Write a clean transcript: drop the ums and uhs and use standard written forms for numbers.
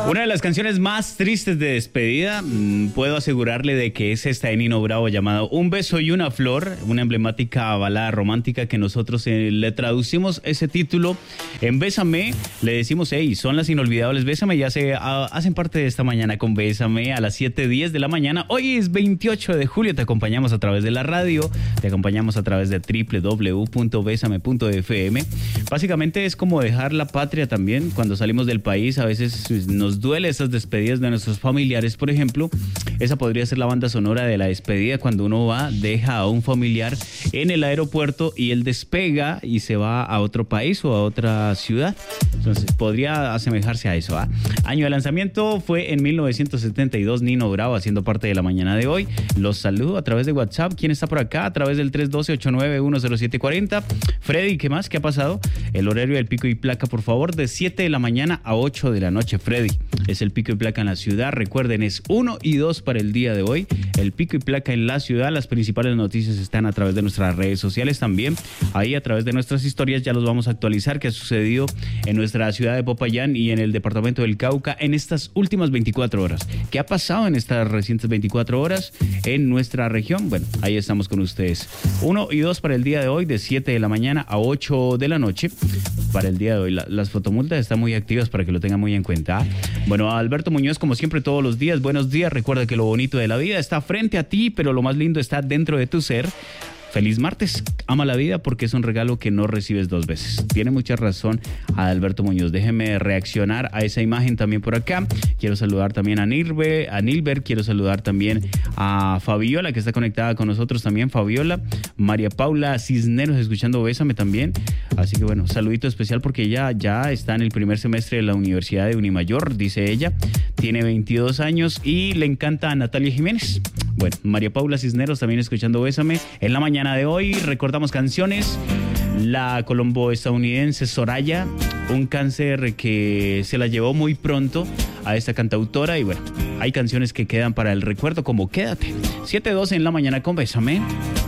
Una de las canciones más tristes de despedida, puedo asegurarle de que es esta de Nino Bravo llamada Un beso y una flor, una emblemática balada romántica que nosotros le traducimos ese título en Bésame, le decimos, hey, son las inolvidables Bésame, ya hacen parte de esta mañana con Bésame a las 7:10 de la mañana. Hoy es 28 de julio, te acompañamos a través de la radio, te acompañamos a través de www.besame.fm. Básicamente es como dejar la patria también, cuando salimos del país a veces nos duele esas despedidas de nuestros familiares, por ejemplo. Esa podría ser la banda sonora de la despedida, cuando uno va, deja a un familiar en el aeropuerto y él despega y se va a otro país o a otra ciudad. Entonces podría asemejarse a eso. Año de lanzamiento fue en 1972, Nino Bravo haciendo parte de la mañana de hoy. Los saludo a través de WhatsApp. ¿Quién está por acá? A través del 312-8910740. Freddy, ¿qué más? ¿Qué ha pasado? El horario del pico y placa, por favor, de 7 de la mañana a 8 de la noche. Freddy, es el pico y placa en la ciudad. Recuerden, es 1 y 2 para el día de hoy. El pico y placa en la ciudad. Las principales noticias están a través de nuestras redes sociales también. Ahí a través de nuestras historias ya los vamos a actualizar qué ha sucedido en nuestra ciudad de Popayán y en el departamento del Cauca en estas últimas 24 horas. ¿Qué ha pasado en estas recientes 24 horas en nuestra región? Bueno, ahí estamos con ustedes. 1 y 2 para el día de hoy, de 7 de la mañana a 8 de la noche. Para el día de hoy, las fotomultas están muy activas para que lo tengan muy en cuenta. Bueno, Alberto Muñoz, como siempre, todos los días, buenos días. Recuerda que lo bonito de la vida está frente a ti, pero lo más lindo está dentro de tu ser. Feliz martes, ama la vida porque es un regalo que no recibes dos veces. Tiene mucha razón Alberto Muñoz. Déjeme reaccionar a esa imagen también por acá. Quiero saludar también a Nilber, quiero saludar también a Fabiola, que está conectada con nosotros también. Fabiola, María Paula Cisneros, escuchando Bésame también. Así que bueno, saludito especial porque ella ya está en el primer semestre de la Universidad de Unimayor, dice ella. Tiene 22 años y le encanta a Natalia Jiménez. Bueno, María Paula Cisneros también escuchando Bésame. En la mañana de hoy recordamos canciones. La colombo-estadounidense Soraya, un cáncer que se la llevó muy pronto a esta cantautora. Y bueno, hay canciones que quedan para el recuerdo como Quédate. 7:12 en la mañana con Bésame.